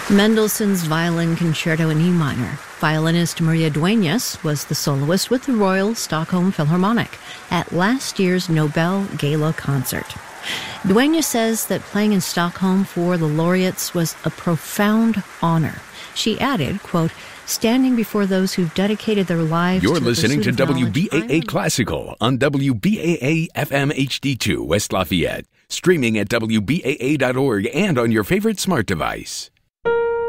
Mendelssohn's Violin Concerto in E minor. Violinist Maria Dueñas was the soloist with the Royal Stockholm Philharmonic at last year's Nobel Gala concert. Dueñas says that playing in Stockholm for the laureates was a profound honor. She added, quote, standing before those who've dedicated their lives You're to the listening to pursuit of knowledge, WBAA Classical on WBAA FM HD2 West Lafayette. Streaming at WBAA.org and on your favorite smart device.